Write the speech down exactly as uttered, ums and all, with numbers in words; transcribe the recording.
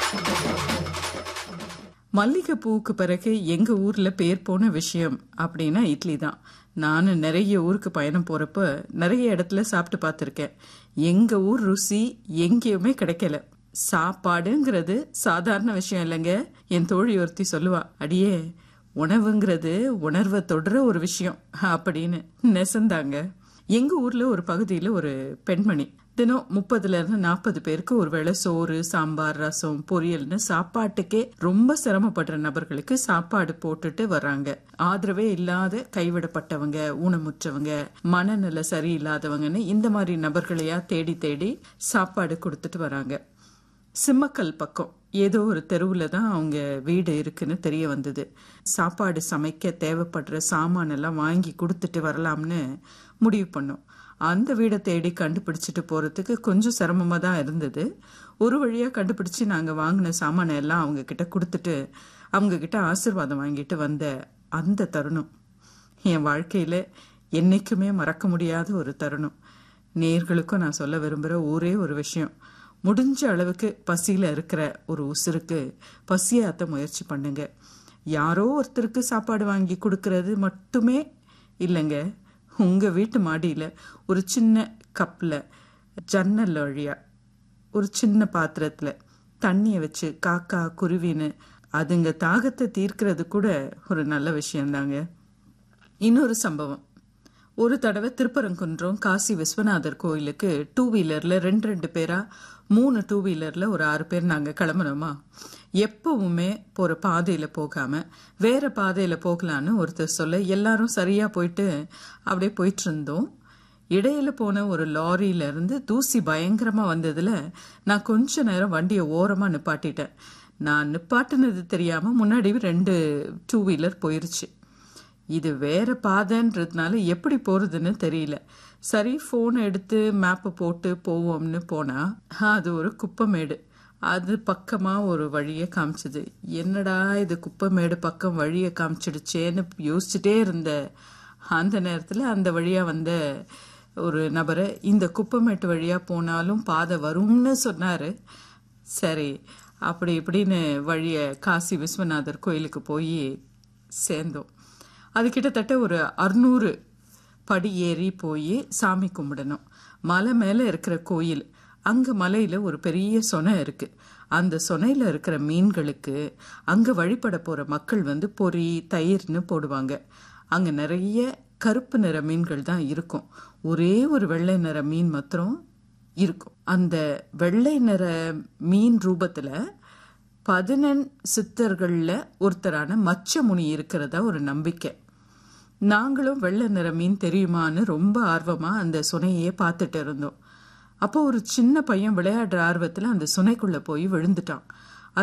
மல்லிகைப்பூவுக்கு பிறகு எங்க ஊர்ல பேர் போன விஷயம் அப்படின்னா இட்லி தான். நானும் நிறைய ஊருக்கு பயணம் போறப்ப நிறைய இடத்துல சாப்பிட்டு பார்த்திருக்கேன். எங்க ஊர் ருசி எங்கேயுமே கிடைக்கல. சாப்பாடுங்கிறது சாதாரண விஷயம் இல்லைங்க. என் தோழி ஒருத்தி சொல்லுவா, அடியே உணவுங்கிறது உணர்வை தொடுற ஒரு விஷயம் அப்படின்னு. நெசந்தாங்க. எங்க ஊர்ல ஒரு பகுதியில ஒரு பெண்மணி தினம் முப்பதுல இருந்து நாற்பது பேருக்கு ஒரு வேளை சோறு, சாம்பார், ரசம், பொரியல்னு சாப்பாட்டுக்கே ரொம்ப சிரமப்படுற நபர்களுக்கு சாப்பாடு போட்டுட்டு வர்றாங்க. ஆதரவே இல்லாத கைவிடப்பட்டவங்க, ஊனமுற்றவங்க, மனநல சரியில்லாதவங்கன்னு இந்த மாதிரி நபர்களையா தேடி தேடி சாப்பாடு கொடுத்துட்டு வராங்க. சிம்மக்கல் பக்கம் ஏதோ ஒரு தெருவுல தான் அவங்க வீடு இருக்குன்னு தெரிய வந்தது. சாப்பாடு சமைக்க தேவைப்படுற சாமான் எல்லாம் வாங்கி கொடுத்துட்டு வரலாம்னு முடிவு பண்ணோம். அந்த வீடை தேடி கண்டுபிடிச்சிட்டு போறதுக்கு கொஞ்சம் சிரமமா தான் இருந்தது. ஒரு வழியா கண்டுபிடிச்சு நாங்க வாங்கின சாமான எல்லாம் அவங்க கிட்ட கொடுத்துட்டு அவங்க கிட்ட ஆசீர்வாதம் வாங்கிட்டு வந்த அந்த தருணம் என் வாழ்க்கையில என்னைக்குமே மறக்க முடியாத ஒரு தருணம். நேயர்களுக்கும் நான் சொல்ல விரும்புற ஒரே ஒரு விஷயம், முடிஞ்ச அளவுக்கு பசியில இருக்கிற ஒரு உசுருக்கு பசியாத்த முயற்சி பண்ணுங்க. யாரோ ஒருத்தருக்கு சாப்பாடு வாங்கி கொடுக்கறது மட்டுமே இல்லைங்க. உங்க வீட்டு மாடியில ஒரு சின்ன கப்ல, ஜன்னல் வழியா ஒரு சின்ன பாத்திரத்துல தண்ணிய வச்சு காக்கா குருவின்னு அதுங்க தாகத்தை தீர்க்கிறது கூட ஒரு நல்ல விஷயம்தாங்க. இன்னொரு சம்பவம், ஒரு தடவை திருப்பரங்குன்றம் காசி விஸ்வநாதர் கோயிலுக்கு டூ வீலர்ல ரெண்டு ரெண்டு பேரா மூணு டூ வீலர்ல ஒரு ஆறு பேர் நாங்க கிளம்புனோமா. எப்பவுமே போற பாதையில போகாம வேற பாதையில போகலான்னு ஒருத்தர் சொல்ல எல்லாரும் சரியா போயிட்டு அப்படியே போயிட்டு இருந்தோம். இடையில போன ஒரு லாரியில இருந்து தூசி பயங்கரமா வந்ததுல நான் கொஞ்ச நேரம் வண்டியை ஓரமா நிப்பாட்டிட்டேன். நான் நிப்பாட்டினது தெரியாம முன்னாடி ரெண்டு டூ வீலர் போயிருச்சு. இது வேற பாதைன்றதுனால எப்படி போறதுன்னு தெரியல. சரி, போன் எடுத்து மேப்பை போட்டு போவோம்னு போனா அது ஒரு குப்பமேடு. அது பக்கமா ஒரு வழியை காமிச்சது. என்னடா இது குப்பமேடு பக்கம் வழியை காமிச்சிடுச்சேன்னு யோசிச்சுட்டே இருந்த அந்த நேரத்துல அந்த வழியா வந்த ஒரு நபரை இந்த குப்பமேட்டு வழியா போனாலும் பாதை வரும்னு சொன்னாரு. சரி, அப்படி இப்படின்னு வழிய காசி விஸ்வநாதர் கோயிலுக்கு போய் சேர்ந்தோம். அது கிட்டத்தட்ட ஒரு அறுநூறு படி ஏறி போய் சாமி கும்பிடணும். மலை மேல இருக்கிற கோயில். அங்க மலையில ஒரு பெரிய சொனை இருக்கு. அந்த சொனையில இருக்கிற மீன்களுக்கு அங்க வழிபட போற மக்கள் வந்து பொறி, தயிர்னு போடுவாங்க. அங்க நிறைய கருப்பு நிற மீன்கள் தான் இருக்கும். ஒரே ஒரு வெள்ளை நிற மீன் மாத்திரம் இருக்கும். அந்த வெள்ளை நிற மீன் ரூபத்துல பதினெண் சித்தர்கள்ல ஒருத்தரான மச்சமுனி இருக்கிறதா ஒரு நம்பிக்கை. நாங்களும் வெள்ளை நிற மீன் தெரியுமான்னு ரொம்ப ஆர்வமா அந்த சுனையே பார்த்துட்டு இருந்தோம். அப்போ ஒரு சின்ன பையன் விளையாடுற ஆர்வத்துல அந்த சுனைக்குள்ள போய் விழுந்துட்டான்.